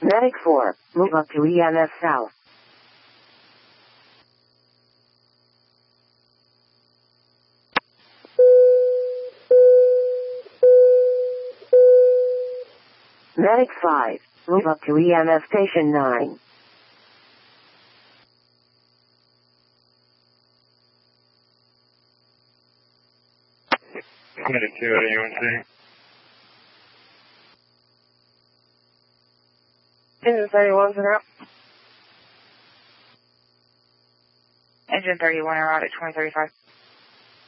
Medic 4, move up to EMS South. Medic 5, move up to EMS Station 9. Medic 2 at UNC. Engine 31's en route. Engine 31 en route at 2035.